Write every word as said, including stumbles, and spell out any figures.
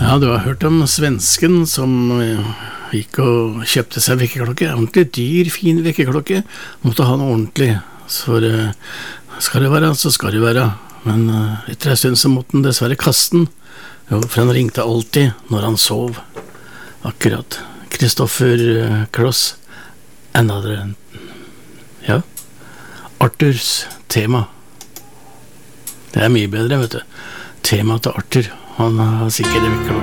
Ja, du har hørt om svensken som gikk og kjøpte seg vekkerklokke. Ordentlig dyr, fin vekkerklokke. Måtte ha noe ordentlig. Så skal det være, så skal det være. Men etter en stund så måtte han dessverre kaste den. Jo, for han ringte alltid når han sov. Akkurat. Kristoffer Kloss. Another. Ja. Arthurs tema. Det er mye bedre, vet du. Tema til Arthur. Han har sikkert det vekkerklokke.